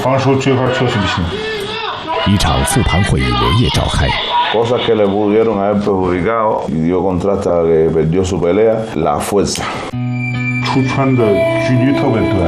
防守最好确实不行。 一场复盘会议连夜召开。 Cosas que le pudieron haber perjudicado y dio contraste a que perdió su pelea, la fuerza. 出川的距离特别短。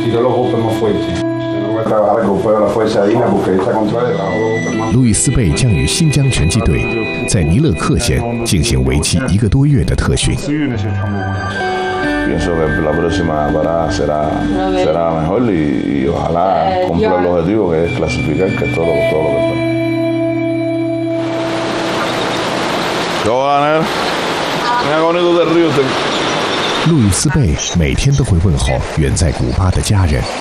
路易斯贝将与新疆拳击队在尼勒克县进行为期1个多月的特训。 Pienso que la próxima parada será mejor y ojalá cumpla el objetivo que es clasificar, que es todo lo que está. Yo voy a ganar. Mira bonito del río. 路易斯贝每天都会问候远在古巴的家人。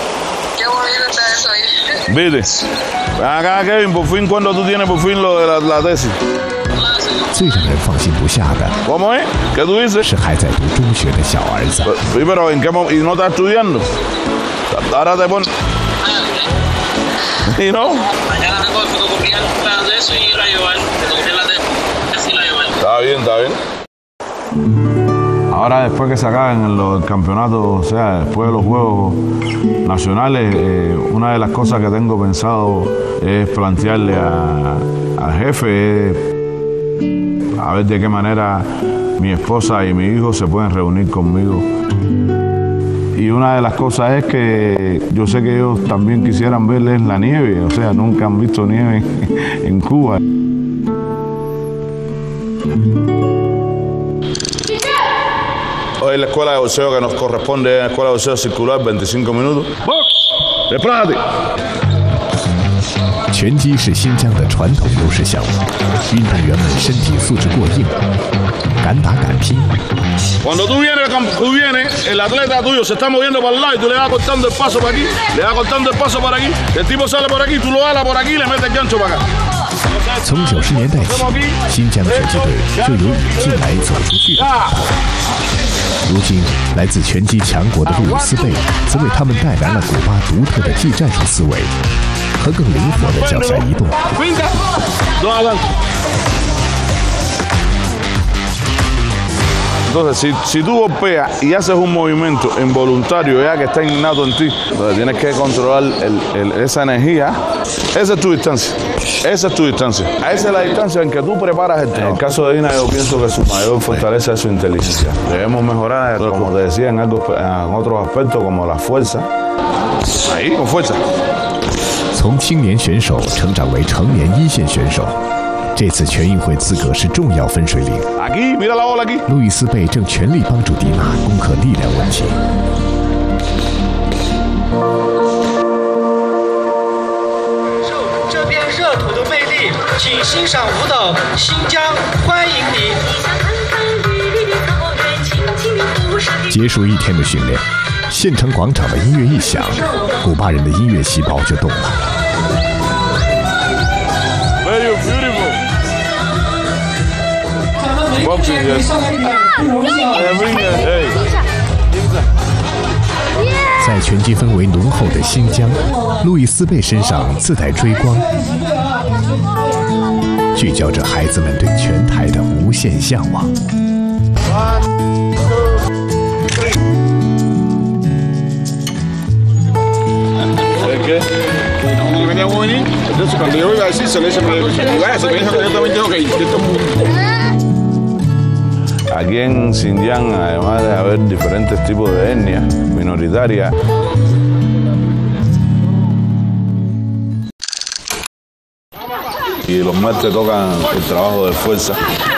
Viste, acá Kevin, por fin cuando tú tienes por fin lo de la tesis. 最让人放心不下的 ¿Cómo es? ¿Qué tú dices? 是还在读中学的小儿子。 Sí, pero ¿en qué momento? ¿Y no estás estudiando? Ahora te pones. ¿Y no? Mañana tengo que fotocopiar un plan de eso y ir a llevar. Fotocopiar la tesis y la llevar. Está bien, está bien. Ahora después que se acaben los campeonatos, o sea, después de los Juegos Nacionales, una de las cosas que tengo pensado es plantearle al jefe a ver de qué manera mi esposa y mi hijo se pueden reunir conmigo. Y una de las cosas es que yo sé que ellos también quisieran verles la nieve, o sea, nunca han visto nieve en Cuba. Hoy la escuela de boxeo que nos corresponde es la escuela de boxeo circular, 25 minutos. ¡Prepárate! 拳击是新疆的传统优势项目，运动员们身体素质过硬，敢打敢拼。 Cuando tú vienes, el atleta tuyo se está moviendo para el lado y tú le vas cortando el paso para aquí, le vas cortando el paso para aquí, el tipo sale por aquí, tú lo alas por aquí y le metes el gancho para acá. 从90年代起，新疆拳击队就由引进来走出去的。如今，来自拳击强国的路易斯贝，则为他们带来了古巴独特的技战术思维和更灵活的脚下移动。 Entonces, si tú golpeas y haces un movimiento involuntario ya que está innato en ti, entonces tienes que controlar esa energía. Esa es tu distancia. Esa es tu distancia. Esa es la distancia en que tú preparas el trabajo. En el caso de Dina, yo pienso que su mayor fortaleza es su inteligencia. Debemos mejorar, como te decía, en otros aspectos como la fuerza. Ahí, con fuerza. 从青年选手成长为成年一线选手。这次全运会资格是重要分水岭。路易斯贝正全力帮助迪娜攻克力量问题。 这片热土的魅力，请欣赏舞蹈《新疆欢迎你》。 结束一天的训练，县城广场的音乐一响，古巴人的音乐细胞就动了。 Very beautiful. 在拳击氛围浓厚的新疆，路易斯贝身上自带追光，聚焦着孩子们对拳台的无限向往。 Entonces cuando yo iba a decir, se le dice, vaya, se piensa que yo también tengo que ir. Aquí en Xinjiang, además de haber diferentes tipos de etnias minoritarias, y los martes tocan el trabajo de fuerza.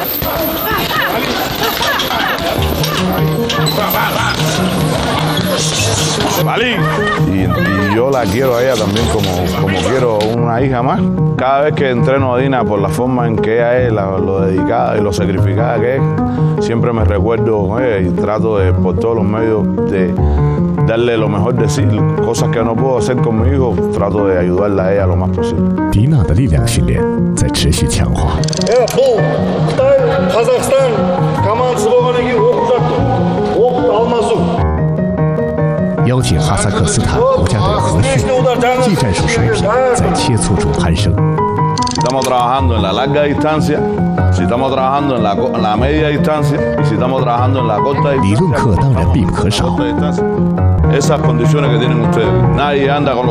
Y yo la quiero a ella también como quiero una hija más. Cada vez que entreno a Dina por la forma en que ella es, lo dedicada y lo sacrificada que es, siempre me recuerdo con ella y trato de, por todos los medios, de darle lo mejor de sí. Cosas que no puedo hacer con mi hijo, trato de ayudarla a ella lo más posible. 迪娜的力量训练在持续强化。邀请哈萨克斯坦国家队合训，技战术水平在切磋中攀升。 Estamos trabajando en la larga distancia, si estamos trabajando en la media distancia, y si estamos trabajando en la corta distancia. 理论课当然必不可少。 Esas condiciones que tienen ustedes. Nadie anda con los